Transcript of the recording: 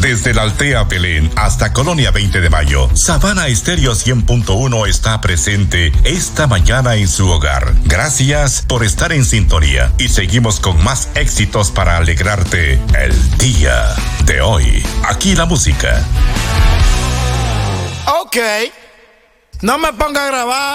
Desde la Altea Belén hasta Colonia 20 de Mayo, Sabana Estéreo 100.1 está presente esta mañana en su hogar. Gracias por estar en sintonía y seguimos con más éxitos para alegrarte el día de hoy. Aquí la música. Ok, no me ponga a grabar.